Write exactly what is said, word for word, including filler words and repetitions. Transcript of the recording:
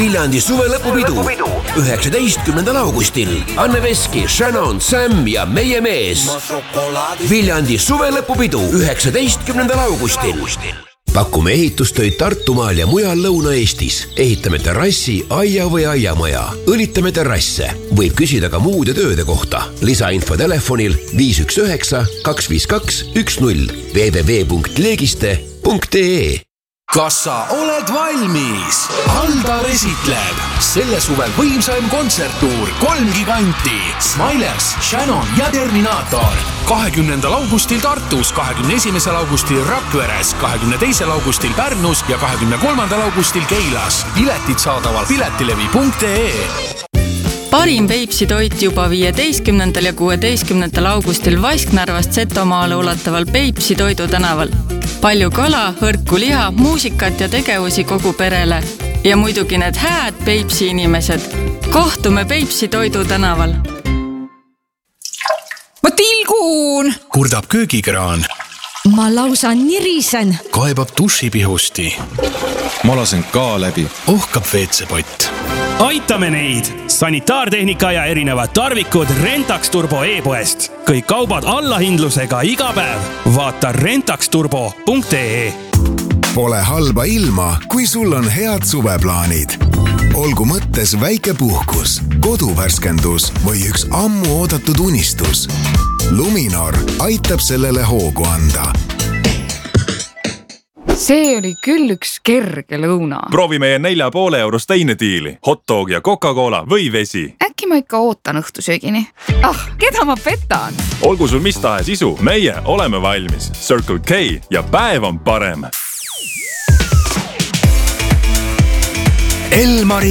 Viljandi suvelõpupidu üheksateistkümnendal augustil. Anne Veski, Shannon, Sam ja meie mees. Viljandi suvelõpupidu üheksateistkümnendal augustil. Pakume ehitustöid Tartumaal ja mujal Lõuna-Eestis. Ehitame terrassi, aia või aiamaja. Õlitame terrasse. Võib küsida ka muude tööde kohta. Lisainfo telefonil viis üks üheksa kaks viis kaks üks null w w w punkt leegiste punkt ee. Kas sa oled valmis? Aldar esitleb selle suvel võimsaim kontserttuur kolm giganti Smilers, Shannon ja Terminator. kahekümnendal augustil Tartus, kahekümne esimesel augustil Rakveres, kahekümne teisel augustil Pärnus ja kahekümne kolmandal augustil Keilas. Piletid saadaval piletilevi punkt ee. Parim Peipsi toit juba viieteistkümnendal ja kuueteistkümnendal augustil Vasknarvast Setomaale ulataval Peipsi toidu tänaval. Palju kala, hõrku liha, muusikat ja tegevusi kogu perele. Ja muidugi need hääd Peipsi inimesed. Kohtume Peipsi toidu tänaval. Ma tilgun! Kurdab köögikraan. Ma lausa nirisen. Kaebab dušipihusti. Ma lasen ka läbi. Ohkab veetsepott. Aitame neid! Sanitaartehnika ja erinevad tarvikud Rentax Turbo e-poest. Kõik kaubad allahindlusega iga päev. Vaata rentax turbo punkt ee. Pole halba ilma, kui sul on head suveplaanid. Olgu mõttes väike puhkus, koduvärskendus või üks ammu oodatud unistus. Luminor aitab sellele hoogu anda. See oli küll üks kerge lõuna. Proovi meie nelja poole eurost teine diili. Hotdog ja Coca-Cola või vesi. Äkki ma ikka ootan õhtusöögini. Ah, keda ma petan? Olgu sul mis tahes isu, meie oleme valmis. Circle K ja päev on parem. Elmari